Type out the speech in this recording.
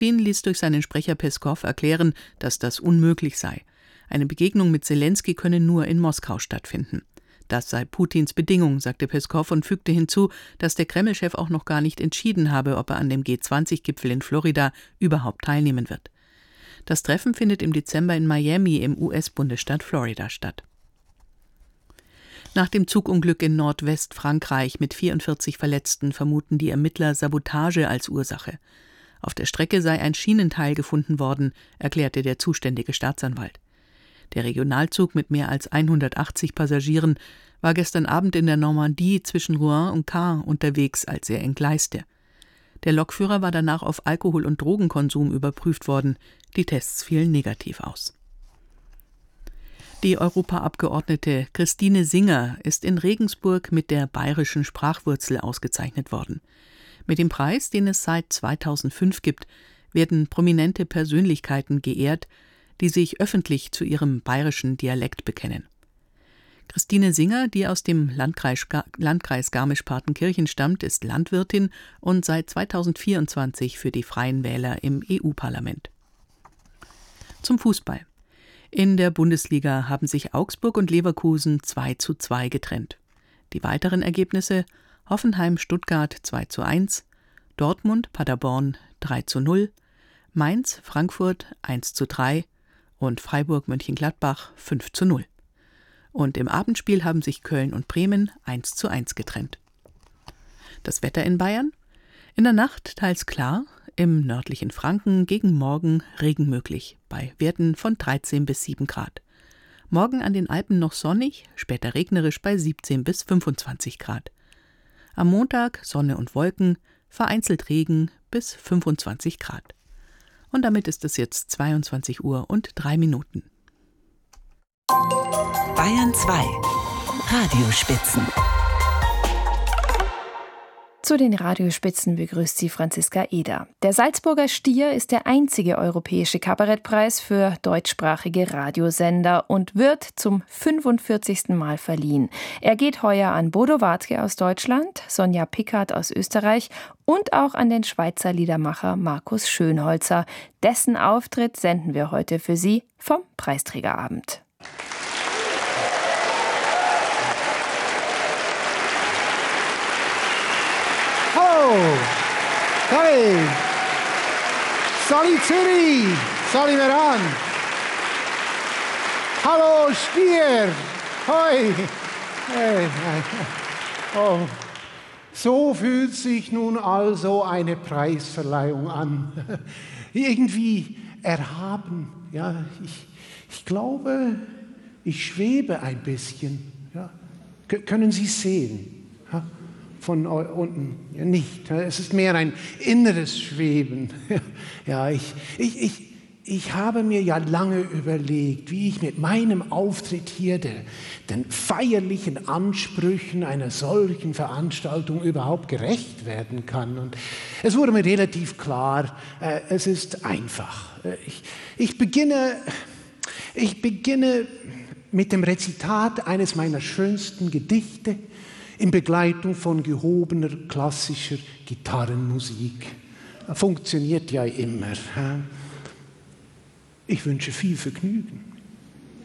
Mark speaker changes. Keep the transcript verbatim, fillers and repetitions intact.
Speaker 1: Putin ließ durch seinen Sprecher Peskow erklären, dass das unmöglich sei. Eine Begegnung mit Selenskyj könne nur in Moskau stattfinden. Das sei Putins Bedingung, sagte Peskow und fügte hinzu, dass der Kreml-Chef auch noch gar nicht entschieden habe, ob er an dem G zwanzig Gipfel in Florida überhaupt teilnehmen wird. Das Treffen findet im Dezember in Miami im U S-Bundesstaat Florida statt. Nach dem Zugunglück in Nordwestfrankreich mit vierundvierzig Verletzten vermuten die Ermittler Sabotage als Ursache. Auf der Strecke sei ein Schienenteil gefunden worden, erklärte der zuständige Staatsanwalt. Der Regionalzug mit mehr als hundertachtzig Passagieren war gestern Abend in der Normandie zwischen Rouen und Caen unterwegs, als er entgleiste. Der Lokführer war danach auf Alkohol- und Drogenkonsum überprüft worden. Die Tests fielen negativ aus. Die Europaabgeordnete Christine Singer ist in Regensburg mit der bayerischen Sprachwurzel ausgezeichnet worden. Mit dem Preis, den es seit zweitausendfünf gibt, werden prominente Persönlichkeiten geehrt, die sich öffentlich zu ihrem bayerischen Dialekt bekennen. Christine Singer, die aus dem Landkreis, Landkreis Garmisch-Partenkirchen stammt, ist Landwirtin und seit zweitausendvierundzwanzig für die Freien Wähler im E U-Parlament. Zum Fußball. In der Bundesliga haben sich Augsburg und Leverkusen zwei zu zwei getrennt. Die weiteren Ergebnisse: Hoffenheim-Stuttgart zwei zu eins, Dortmund-Paderborn drei zu null, Mainz-Frankfurt eins zu drei und Freiburg-Mönchengladbach fünf zu null. Und im Abendspiel haben sich Köln und Bremen eins zu eins getrennt. Das Wetter in Bayern? In der Nacht teils klar, im nördlichen Franken gegen Morgen Regen möglich, bei Werten von dreizehn bis sieben Grad. Morgen an den Alpen noch sonnig, später regnerisch bei siebzehn bis fünfundzwanzig Grad. Am Montag Sonne und Wolken, vereinzelt Regen bis fünfundzwanzig Grad. Und damit ist es jetzt zweiundzwanzig Uhr und drei Minuten.
Speaker 2: Bayern zwei Radiospitzen.
Speaker 3: Zu den Radiospitzen begrüßt sie Franziska Eder. Der Salzburger Stier ist der einzige europäische Kabarettpreis für deutschsprachige Radiosender und wird zum fünfundvierzigsten Mal verliehen. Er geht heuer an Bodo Wartke aus Deutschland, Sonja Pickard aus Österreich und auch an den Schweizer Liedermacher Markus Schönholzer. Dessen Auftritt senden wir heute für Sie vom Preisträgerabend.
Speaker 4: Hallo, Sali, Sali Zürich, Sali Meran. Hallo Stier, hoi. Hey. Oh. So fühlt sich nun also eine Preisverleihung an. Irgendwie erhaben. Ja, ich, ich glaube, ich schwebe ein bisschen. Ja. K- können Sie sehen? Ja. Von unten ja, nicht. Es ist mehr ein inneres Schweben. Ja, ich, ich, ich, ich habe mir ja lange überlegt, wie ich mit meinem Auftritt hier der, den feierlichen Ansprüchen einer solchen Veranstaltung überhaupt gerecht werden kann. Und es wurde mir relativ klar, äh, es ist einfach. Ich, ich, beginne, ich beginne mit dem Rezitat eines meiner schönsten Gedichte, in Begleitung von gehobener klassischer Gitarrenmusik. Funktioniert ja immer. Ich wünsche viel Vergnügen.